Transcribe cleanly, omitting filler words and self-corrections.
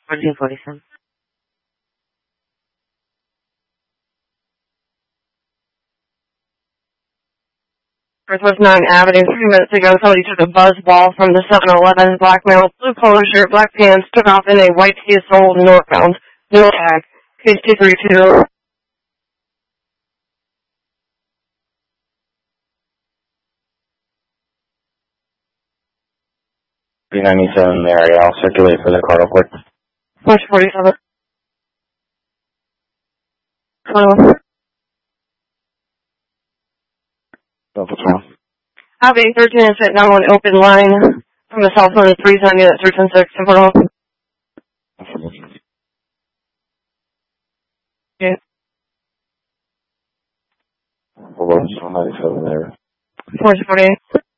1447. Northwest 9 Avenue, 3 minutes ago, somebody took a buzz ball from the 7-Eleven, black male, blue polo shirt, black pants, took off in a white Kia Soul northbound. No tag. Case 232. 397 Mary, I'll circulate for the car report. 47. 21. Have a 13 and set down one open line from the cell phone 370 at 316. Okay. Hold on, 97 there. 448.